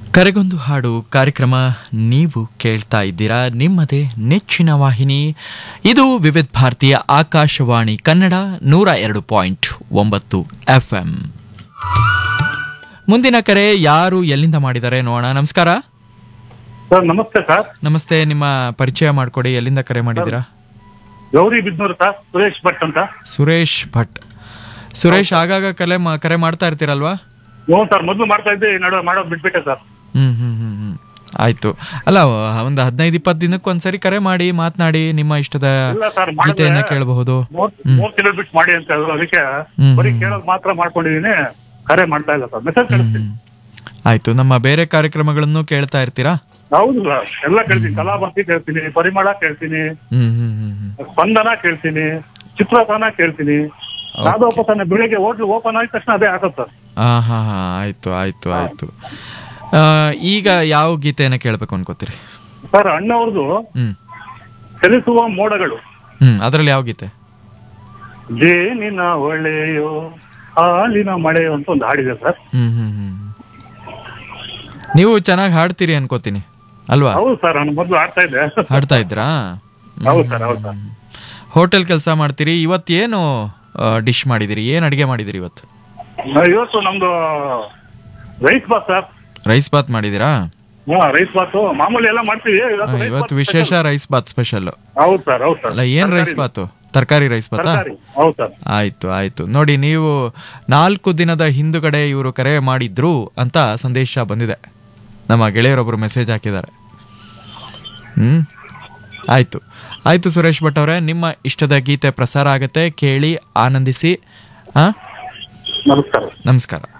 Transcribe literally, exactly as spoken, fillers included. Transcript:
ಕರೆಗೊಂದು ಹಾಡು ಕಾರ್ಯಕ್ರಮ ನೀವು ಕೇಳ್ತಾ ಇದ್ದೀರಾ. ನಿಮ್ಮದೇ ನೆಚ್ಚಿನ ವಾಹಿನಿ ಇದು ವಿವಿಧ ಭಾರತೀಯ ಆಕಾಶವಾಣಿ ಕನ್ನಡ ನೂರ ಎರಡು ಪಾಯಿಂಟ್ ಒಂಬತ್ತು ಎಫ್ ಎಂ. ಮುಂದಿನ ಕರೆ ಯಾರು ಎಲ್ಲಿಂದ ಮಾಡಿದ್ದಾರೆ ನೋಡೋಣ. ನಮಸ್ಕಾರ ಸರ್. ನಮಸ್ತೆ ಸರ್. ನಮಸ್ತೆ, ನಿಮ್ಮ ಪರಿಚಯ ಮಾಡ್ಕೊಡಿ. ಎಲ್ಲಿಂದ ಕರೆ ಮಾಡಿದ್ದೀರಾ? ಗೌರಿ ಬಿದ್ನೂರು ಸರ್. ಸುರೇಶ್ ಭಟ್ ಅಂತ. ಸುರೇಶ್ ಭಟ್. ಸುರೇಶ್, ಆಗಾಗ ಕಲೆ ಕರೆ ಮಾಡ್ತಾ ಇರ್ತೀರಲ್ವಾ? ಹ್ಞೂ ಸರ್, ಮೊದಲು ಮಾಡ್ತಾ ಇದ್ದೆ, ನಡುವೆ ಮಾಡೋದು ಬಿಟ್ಬಿಟ್ಟೆ ಸರ್. ಹ್ಮ್ ಹ್ಮ್ ಹ್ಮ್ ಹ್ಮ್ ಆಯ್ತು. ಅಲ್ಲ, ಒಂದು ಹದಿನೈದು ಇಪ್ಪತ್ತು ದಿನಕ್ಕೆ ಒಂದ್ಸರಿ ಕರೆ ಮಾಡಿ ಮಾತನಾಡಿ, ನಿಮ್ಮ ಇಷ್ಟದ ಗೀತೆಯನ್ನ ಕೇಳಬಹುದು. ಮೂರ್ ತಿಂಗಳು ಬಿಟ್ಟು ಮಾಡಿ ಅಂತ ಹೇಳಿದ್ರು, ಅದಕ್ಕೆ ಬರೀ ಕೇಳೋದು ಮಾತ್ರ ಮಾಡ್ಕೊಂಡಿದೀನಿ, ಕರೆ ಮಾಡ್ತಾ ಇಲ್ಲ ಸರ್. ಮೆಸೇಜ್ ಕಳಿಸ್ತೀನಿ. ಆಯ್ತು. ನಮ್ಮ ಬೇರೆ ಕಾರ್ಯಕ್ರಮಗಳನ್ನು ಕೇಳ್ತಾ ಇರ್ತೀರಾ? ಹೌದು ಸರ್, ಎಲ್ಲ ಕೇಳ್ತೀನಿ. ಕಲಾಭಕ್ತಿ ಕೇಳ್ತೀನಿ, ಪರಿಮಳ ಕೇಳ್ತೀನಿ, ಹ್ಮ್ ಹ್ಮ್ ಹ್ಮ್ ಸ್ಪಂದನ ಕೇಳ್ತೀನಿ, ಚಿತ್ರತಾನ ಕೇಳ್ತೀನಿ. ನಾದೋಪತಾನ ಬೆಳಿಗ್ಗೆ ಹೋಟ್ಲು ಓಪನ್ ಆಗಿದ ತಕ್ಷಣ ಅದೇ ಹಾಕೋದು ಸರ್. ಹಾ ಹಾ ಹಾ ಆಯ್ತು ಆಯ್ತು ಆಯ್ತು. ಈಗ ಯಾವ ಗೀತೆಯನ್ನ ಕೇಳ್ಬೇಕು ಅನ್ಕೋತೀರಿ ಸರ್? ಅಣ್ಣವ್ರದ್ದು ಹ್ಮ್ ಚಲಿಸುವ ಮೋಡಗಳು. ಹ್ಮ್ ಅದ್ರಲ್ಲಿ ಯಾವ ಗೀತೆ? ಜೇನಿನ ಒಳೆಯೋ ಹಾಲಿನ ಮಳೆಯೋ ಅಂತ ಒಂದು ಹಾಡಿದೆ ಸರ್. ಹ್ಮ್ ಹ್ಮ್ ಹ್ಮ್ ನೀವು ಚೆನ್ನಾಗಿ ಹಾಡ್ತೀರಿ ಅನ್ಕೋತೀನಿ ಅಲ್ವಾ? ಹೌದು ಸರ್, ನಾನು ಮೊದಲು ಆಡ್ತಾ ಇದ್ದೆ. ಹಾಡ್ತಾ ಇದ್ರಾ? ಹೌದು ಸರ್, ಹೌದು ಸರ್. ಹೋಟೆಲ್ ಕೆಲಸ ಮಾಡ್ತೀರಿ. ಇವತ್ತೇನು ಡಿಶ್ ಮಾಡಿದಿರಿ? ಏನ್ ಅಡಿಗೆ ಮಾಡಿದಿರಿ ಇವತ್ತು? ಇವತ್ತು ನಮ್ದು rice Baat sir. Rice Baat ಮಾಡಿದೀರಾ? ಹಾ, ರೈಸ್ ಬಾತ್ ಮಾಮೂಲಿ ಎಲ್ಲ ಮಾಡ್ತೀವಿ. ಇವತ್ತು ವಿಶೇಷ ರೈಸ್ ಬಾತ್ ಸ್ಪೆಷಲ್. ಹೌದು ಸರ್, ಹೌದು ಸರ್. ಅಲ್ಲ, ಏನ್ ರೈಸ್ ಬಾತು? ತರಕಾರಿ ರೈಸ್ ಬಾತಾ? ಹೌದು ಸರ್. ಆಯ್ತು ಆಯ್ತು. ನೋಡಿ, ನೀವು ನಾಲ್ಕು ದಿನದ ಹಿಂದುಗಡೆ ಇವರು ಕರೆ ಮಾಡಿದ್ರು ಅಂತ ಸಂದೇಶ ಬಂದಿದೆ. ನಮ್ಮ ಗೆಳೆಯರೊಬ್ರು ಮೆಸೇಜ್ ಹಾಕಿದ್ದಾರೆ. ಹ್ಮ್ ಆಯ್ತು ಆಯ್ತು ಸುರೇಶ್ ಭಟ್ ಅವರೇ, ನಿಮ್ಮ ಇಷ್ಟದ ಗೀತೆ ಪ್ರಸಾರ ಆಗತ್ತೆ, ಕೇಳಿ ಆನಂದಿಸಿ. ಹಾ, ನಮಸ್ಕಾರ. ನಮಸ್ಕಾರ.